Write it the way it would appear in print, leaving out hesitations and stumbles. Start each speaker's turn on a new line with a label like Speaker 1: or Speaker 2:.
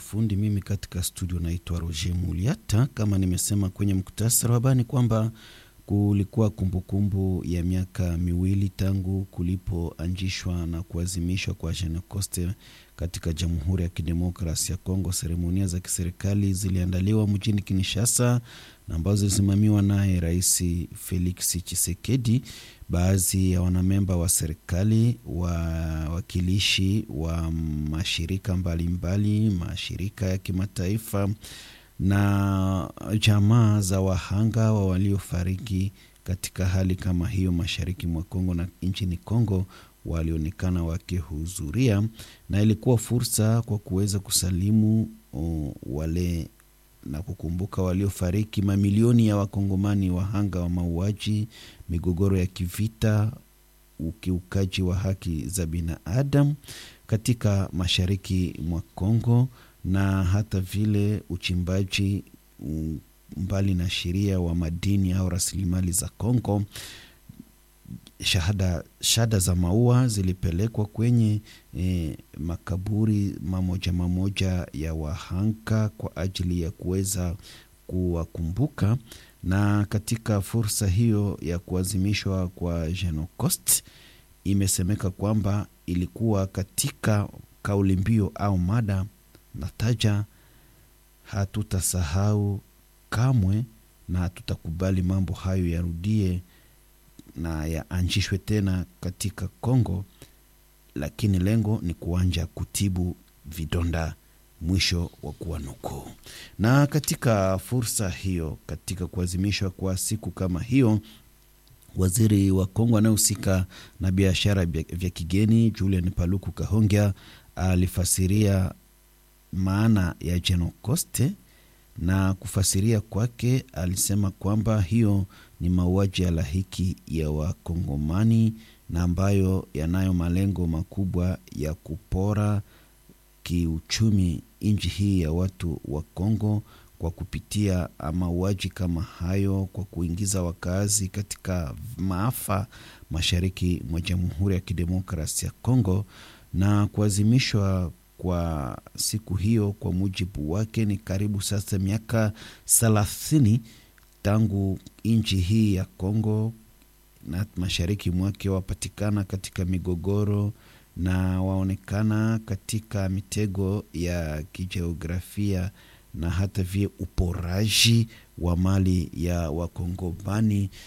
Speaker 1: ufundi. Mimi katika studio naitwa Roger Muliata. Kama nimesema kwenye mkutasari wa habari kwamba kulikuwa kumbukumbu ya miaka miwili tangu kulipoanzishwa na kuazimishwa kwa Jenocoste katika Jamhuri ya Kidemokrasia ya Kongo. Seremonia za kiserikali ziliandaliwa mjini Kinshasa na ambazo zilisimamiwa naye Rais Felix Tshisekedi. Baadhi ya wanamemba wa serikali, wawakilishi wa mashirika mbalimbali, mashirika ya kimataifa na jamaa za wahanga wa waliofariki katika hali kama hiyo mashariki mwa Kongo na nchini Kongo walionekana wakihudhuria, na ilikuwa fursa kwa kuweza kusalimu wale na kukumbuka waliofariki, mamilioni ya wakongomani wahanga wa mauaji, migogoro ya kivita, ukiukaji wa haki za binadamu katika mashariki mwa Kongo, na hata vile uchimbaji mbali na sheria wa madini au rasilimali za Kongo. Shada za maua zilipelekwa kwenye makaburi mamoja ya wahanga kwa ajili ya kuweza kuwakumbuka. Na katika fursa hiyo ya kuazimishwa kwa Jenocoste, imesemeka kwamba ilikuwa katika kauli mbiu au mada nataja, hatutasahau kamwe na hatutakubali mambo hayo yarudie na yaanzishwe tena katika Kongo, lakini lengo ni kuanja kutibu vidonda, mwisho wa kuwanuku. Na katika fursa hiyo, katika kuazimishwa kwa siku kama hiyo, waziri wa Kongo anayehusika na biashara vya kigeni Julien Paluku Kahongya alifasiria maana ya Jenocoste, na kufasiria kwake alisema kwamba hiyo ni mauaji ya lahiki ya wakongomani na ambayo yanayo malengo makubwa ya kupora kiuchumi nchi hii ya watu wa Kongo kwa kupitia mauaji kama hayo, kwa kuingiza wakazi katika maafa mashariki mwa Jamhuri ya Kidemokrasia ya Kongo. Na kuazimishwa kwa siku hiyo kwa mujibu wake ni karibu sasa miaka 30 tangu nchi hii ya Kongo na mashariki mwake wapatikana katika migogoro na waonekana katika mitego ya kijiografia na hata vile uporaji wa mali ya wakongomani.